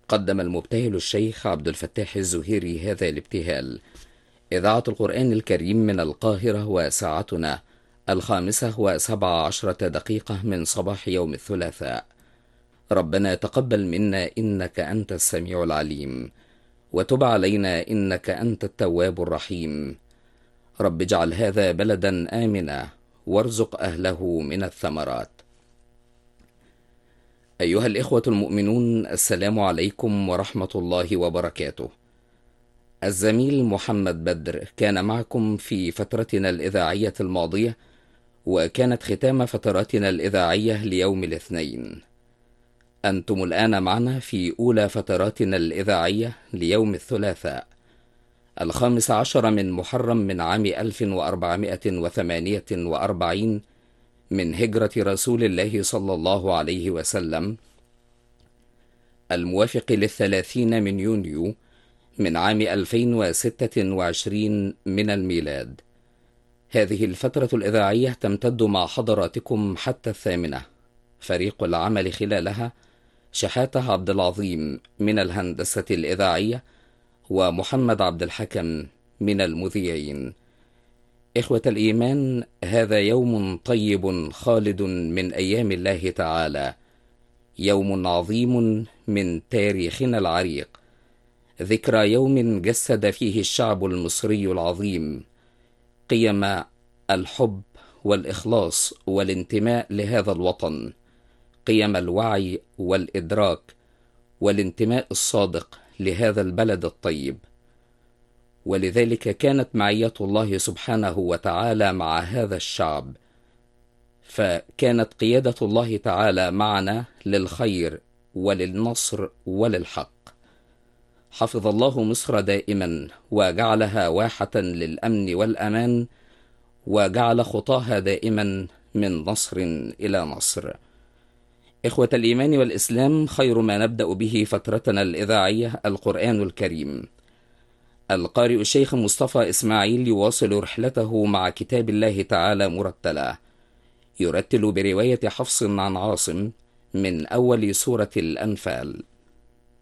قدم المبتهل الشيخ عبد الفتاح الزهيري هذا الابتهال. إذاعة القرآن الكريم من القاهرة، وساعتنا 5:17 من صباح يوم الثلاثاء. ربنا تقبل منا إنك أنت السميع العليم، وتب علينا إنك أنت التواب الرحيم. رب اجعل هذا بلدا آمنا، وارزق أهله من الثمرات. أيها الإخوة المؤمنون، السلام عليكم ورحمة الله وبركاته. الزميل محمد بدر كان معكم في فترتنا الإذاعية الماضية، وكانت ختام فتراتنا الإذاعية ليوم الاثنين. أنتم الآن معنا في أولى فتراتنا الإذاعية ليوم الثلاثاء 15 من محرم من عام 1448 من هجرة رسول الله صلى الله عليه وسلم، الموافق ل30 من يونيو من عام 2026 من الميلاد. هذه الفترة الإذاعية تمتد مع حضراتكم حتى 8. فريق العمل خلالها: شحاتة عبد العظيم من الهندسة الإذاعية، ومحمد عبد الحكم من المذيعين. إخوة الإيمان، هذا يوم طيب خالد من أيام الله تعالى، يوم عظيم من تاريخنا العريق، ذكرى يوم جسد فيه الشعب المصري العظيم قيم الحب والإخلاص والانتماء لهذا الوطن، قيم الوعي والإدراك والانتماء الصادق لهذا البلد الطيب. ولذلك كانت معية الله سبحانه وتعالى مع هذا الشعب، فكانت قيادة الله تعالى معنا للخير وللنصر وللحق. حفظ الله مصر دائما، وجعلها واحة للأمن والأمان، وجعل خطاها دائما من نصر إلى نصر. إخوة الإيمان والإسلام، خير ما نبدأ به فترتنا الإذاعية القرآن الكريم. القارئ الشيخ مصطفى إسماعيل يواصل رحلته مع كتاب الله تعالى مرتلا، يرتل برواية حفص عن عاصم من أول سورة الأنفال.